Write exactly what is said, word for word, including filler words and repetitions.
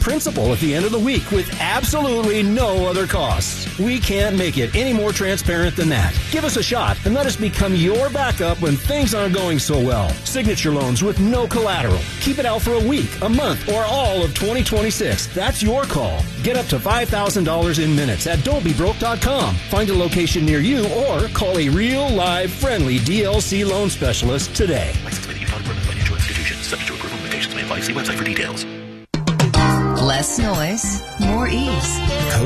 principal at the end of the week with absolutely no other costs. We can't make it any more transparent than that. Give us a shot and let us become your backup when things aren't going so well. Signature loans with no collateral. Keep it out for a week, a month, or all of twenty twenty-six. That's your call. Get up to five thousand dollars in minutes at don't be broke dot com. Find a location near you or call a real, live, friendly D L C loan specialist today. License by the Utah Department of Financial Institutions. Subject to approval. Limitations may apply. See website for details. Less noise, more ease.